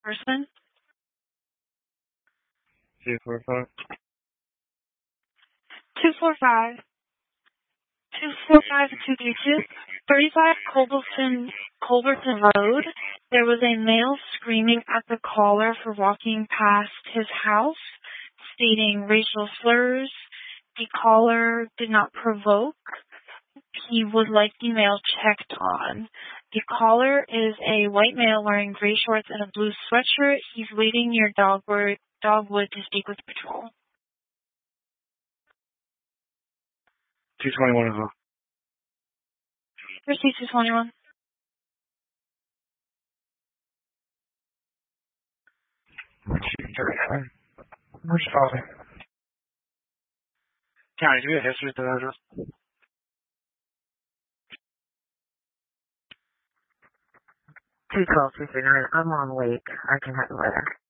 person. 245. 245. 245-232. 35 Culberton Road. There was a male screaming at the caller for walking past his house, stating racial slurs. The caller did not provoke. He would like the male checked on. The caller is a white male wearing gray shorts and a blue sweatshirt. He's waiting near Dogwood to speak with patrol. 221 as well. Proceed 221. Where's your father? County, do we have history with that address? $212-239. I'm on Lake. I can have the letter.